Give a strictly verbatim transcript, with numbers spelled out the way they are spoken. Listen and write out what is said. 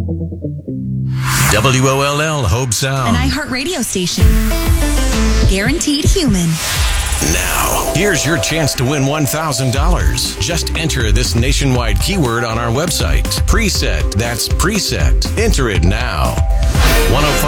W O L L Hope Sound. An iHeart radio station. Guaranteed human. Now, here's your chance to win one thousand dollars. Just enter this nationwide keyword on our website. Preset. That's preset. Enter it now. one oh five